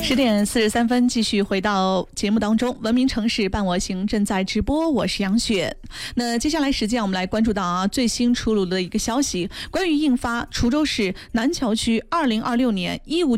10:43，继续回到节目当中。文明城市伴我行正在直播，我是杨雪。那接下来时间，我们来关注到最新出炉的一个消息，关于印发滁州市南桥区2026年义务